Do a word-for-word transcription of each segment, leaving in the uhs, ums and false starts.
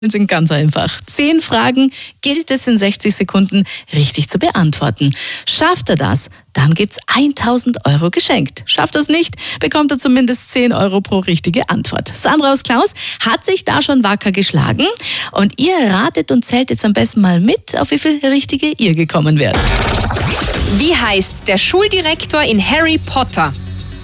Sind ganz einfach. Zehn Fragen gilt es in sechzig Sekunden richtig zu beantworten. Schafft er das, dann gibt's tausend Euro geschenkt. Schafft er es nicht, bekommt er zumindest zehn Euro pro richtige Antwort. Sandra aus Klaus hat sich da schon wacker geschlagen und ihr ratet und zählt jetzt am besten mal mit, auf wie viel richtige ihr gekommen wärt. Wie heißt der Schuldirektor in Harry Potter?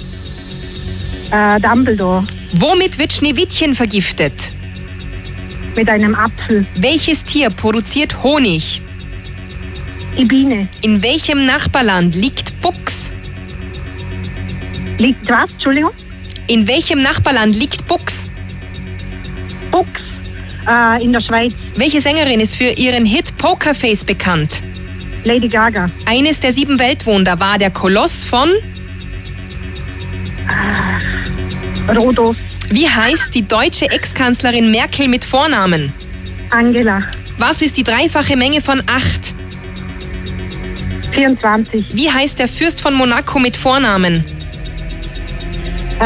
Äh, Dumbledore. Womit wird Schneewittchen vergiftet? Mit einem Apfel. Welches Tier produziert Honig? Die Biene. In welchem Nachbarland liegt Bux? Liegt was? Entschuldigung? In welchem Nachbarland liegt Bux? Bux. Äh, in der Schweiz. Welche Sängerin ist für ihren Hit Pokerface bekannt? Lady Gaga. Eines der sieben Weltwunder war der Koloss von? Rhodos. Wie heißt die deutsche Ex-Kanzlerin Merkel mit Vornamen? Angela. Was ist die dreifache Menge von acht? vierundzwanzig. Wie heißt der Fürst von Monaco mit Vornamen? Äh.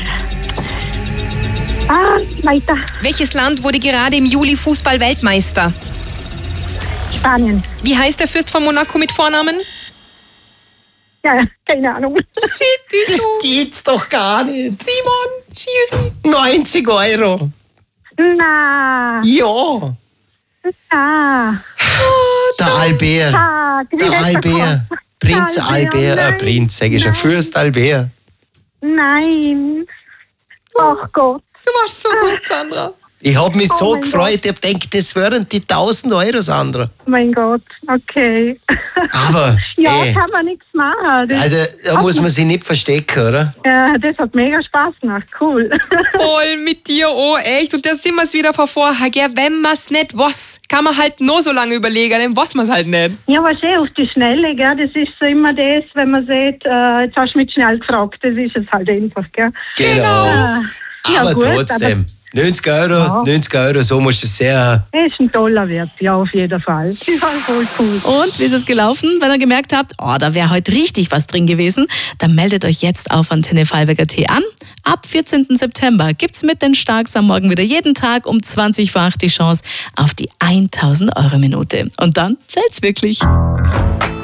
Ah, weiter. Welches Land wurde gerade im Juli Fußball-Weltmeister? Spanien. Wie heißt der Fürst von Monaco mit Vornamen? Ja, keine Ahnung. Das geht's doch gar nicht. Simon, Schiri. neunzig Euro. Na. Ja. Ah. Der Albert. Tag. Der Albert. Prinz Albert. Äh, Prinz, sag ich schon. Fürst Albert. Nein. Ach Gott. Du warst so gut, Sandra. Ich hab mich Oh so mein gefreut. Ich hab gedacht, das wären die tausend Euro, Sandra. Mein Gott. Okay. Aber, Ja, ey, kann man nichts machen. Das, also da muss man sich nicht verstecken, oder? ja, das hat mega Spaß gemacht. Cool. Voll mit dir, oh echt. Und da sind wir es wieder von vorher, gell? Wenn man's nicht was, kann man halt nur so lange überlegen, dann was man's halt nicht. Ja, aber schön auf die Schnelle, gell? Das ist so immer das, wenn man sieht, äh, jetzt hast du mich schnell gefragt, das ist es halt einfach, gell? Genau. Äh, ja, Aber gut, trotzdem, neunzig Euro, Ja. neunzig Euro, so musst du es sehen. Aber ist ein toller Wert, ja, auf jeden Fall. Das war voll cool. Und wie ist es gelaufen? Wenn ihr gemerkt habt, oh, da wäre heute richtig was drin gewesen, dann meldet euch jetzt auf Antenne Vorarlberg Punkt at an. Ab vierzehnten September gibt's mit den Starks am Morgen wieder jeden Tag um zwanzig vor acht die Chance auf die tausend Euro Minute. Und dann zählt's wirklich.